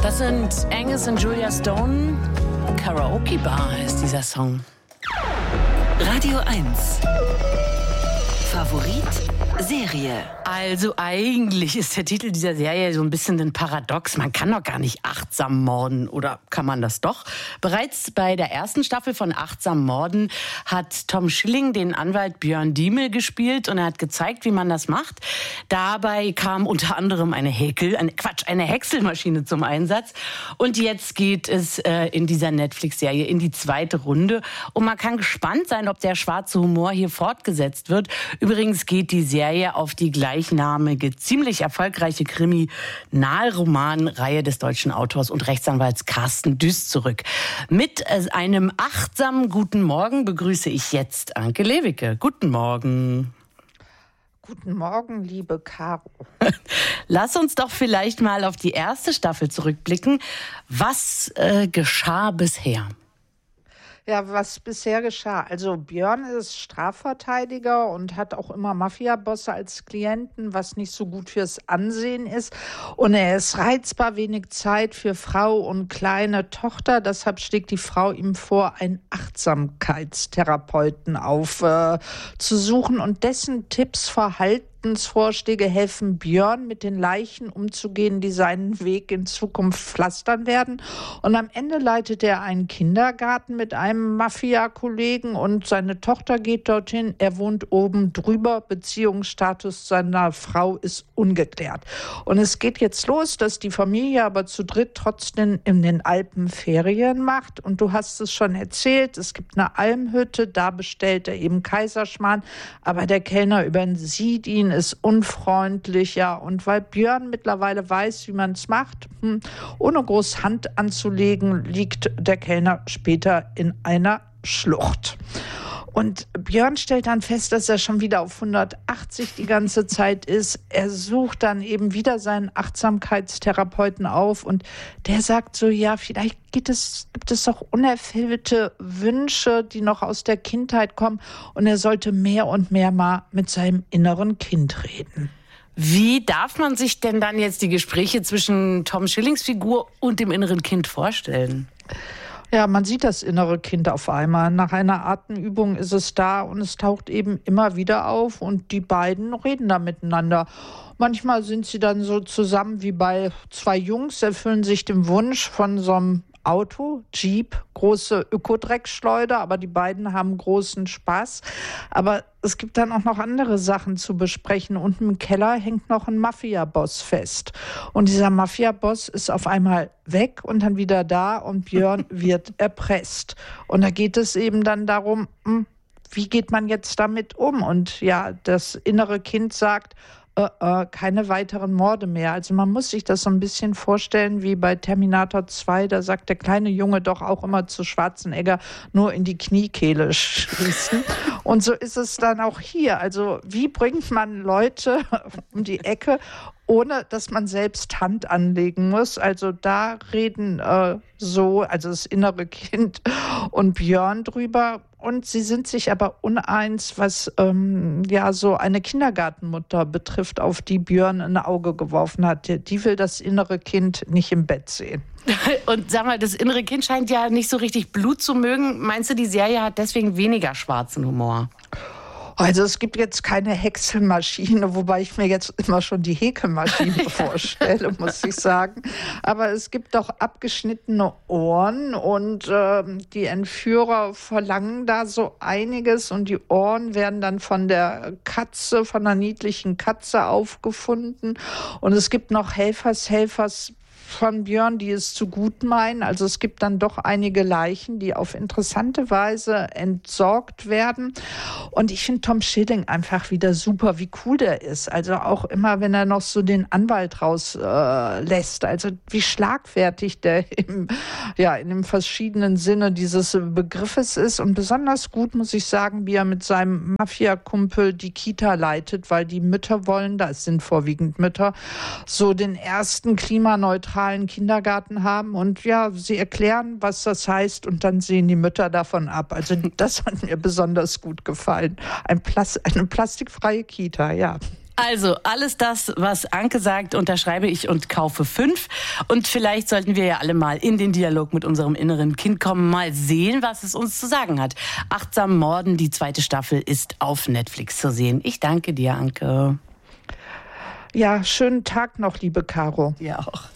Das sind Angus und Julia Stone. Karaoke Bar ist dieser Song. Radio 1. Favorit Serie. Also eigentlich ist der Titel dieser Serie so ein bisschen ein Paradox. Man kann doch gar nicht achtsam morden, oder kann man das doch? Bereits bei der ersten Staffel von Achtsam Morden hat Tom Schilling den Anwalt Björn Diemel gespielt und er hat gezeigt, wie man das macht. Dabei kam unter anderem eine Häckselmaschine zum Einsatz. Und jetzt geht es in dieser Netflix-Serie in die zweite Runde. Und man kann gespannt sein, ob der schwarze Humor hier fortgesetzt wird. Übrigens geht die Serie auf die gleichnamige, ziemlich erfolgreiche Kriminalromanreihe des deutschen Autors und Rechtsanwalts Carsten Düss zurück. Mit einem achtsamen Guten Morgen begrüße ich jetzt Anke Lewicke. Guten Morgen. Guten Morgen, liebe Caro. Lass uns doch vielleicht mal auf die erste Staffel zurückblicken. Was geschah bisher? Ja, was bisher geschah. Also Björn ist Strafverteidiger und hat auch immer Mafiabosse als Klienten, was nicht so gut fürs Ansehen ist. Und er ist reizbar, wenig Zeit für Frau und kleine Tochter. Deshalb schlägt die Frau ihm vor, einen Achtsamkeitstherapeuten aufzusuchen und dessen Tipps, Verhaltensvorschläge helfen Björn, mit den Leichen umzugehen, die seinen Weg in Zukunft pflastern werden. Und am Ende leitet er einen Kindergarten mit einem Mafia-Kollegen und seine Tochter geht dorthin. Er wohnt oben drüber. Beziehungsstatus seiner Frau ist ungeklärt. Und es geht jetzt los, dass die Familie aber zu dritt trotzdem in den Alpen Ferien macht. Und du hast es schon erzählt, es gibt eine Almhütte, da bestellt er eben Kaiserschmarrn. Aber der Kellner übersieht ihn, ist unfreundlich, ja. Und weil Björn mittlerweile weiß, wie man es macht, ohne groß Hand anzulegen, liegt der Kellner später in einer Schlucht. Und Björn stellt dann fest, dass er schon wieder auf 180 die ganze Zeit ist. Er sucht dann eben wieder seinen Achtsamkeitstherapeuten auf und der sagt so, ja, vielleicht gibt es doch unerfüllte Wünsche, die noch aus der Kindheit kommen und er sollte mehr und mehr mal mit seinem inneren Kind reden. Wie darf man sich denn dann jetzt die Gespräche zwischen Tom Schillings Figur und dem inneren Kind vorstellen? Ja, man sieht das innere Kind auf einmal. Nach einer Atemübung ist es da und es taucht eben immer wieder auf und die beiden reden da miteinander. Manchmal sind sie dann so zusammen wie bei zwei Jungs, erfüllen sich den Wunsch von so einem Auto, Jeep, große Ökodreckschleuder, aber die beiden haben großen Spaß. Aber es gibt dann auch noch andere Sachen zu besprechen. Unten im Keller hängt noch ein Mafia-Boss fest. Und dieser Mafia-Boss ist auf einmal weg und dann wieder da und Björn wird erpresst. Und da geht es eben dann darum, wie geht man jetzt damit um? Und ja, das innere Kind sagt, keine weiteren Morde mehr. Also man muss sich das so ein bisschen vorstellen wie bei Terminator 2, da sagt der kleine Junge doch auch immer zu Schwarzenegger, nur in die Kniekehle schießen. Und so ist es dann auch hier. Also wie bringt man Leute um die Ecke, ohne dass man selbst Hand anlegen muss? Also da reden also das innere Kind und Björn drüber. Und sie sind sich aber uneins, was so eine Kindergartenmutter betrifft, auf die Björn ein Auge geworfen hat. Die will das innere Kind nicht im Bett sehen. Und sag mal, das innere Kind scheint ja nicht so richtig Blut zu mögen. Meinst du, die Serie hat deswegen weniger schwarzen Humor? Also es gibt jetzt keine Häckselmaschine, wobei ich mir jetzt immer schon die Häkelmaschine vorstelle, muss ich sagen. Aber es gibt doch abgeschnittene Ohren und die Entführer verlangen da so einiges und die Ohren werden dann von der Katze, von einer niedlichen Katze aufgefunden. Und es gibt noch Helfers von Björn, die es zu gut meinen. Also es gibt dann doch einige Leichen, die auf interessante Weise entsorgt werden. Und ich finde Tom Schilling einfach wieder super, wie cool der ist. Also auch immer, wenn er noch so den Anwalt rauslässt. Also wie schlagfertig der in dem verschiedenen Sinne dieses Begriffes ist. Und besonders gut, muss ich sagen, wie er mit seinem Mafia-Kumpel die Kita leitet, weil die Mütter wollen, da sind vorwiegend Mütter, so den ersten klimaneutralen Kindergarten haben und ja, sie erklären, was das heißt und dann sehen die Mütter davon ab. Also das hat mir besonders gut gefallen. Eine plastikfreie Kita, ja. Also alles das, was Anke sagt, unterschreibe ich und kaufe 5. Und vielleicht sollten wir ja alle mal in den Dialog mit unserem inneren Kind kommen, mal sehen, was es uns zu sagen hat. Achtsam Morden, die 2. Staffel ist auf Netflix zu sehen. Ich danke dir, Anke. Ja, schönen Tag noch, liebe Caro. Dir auch.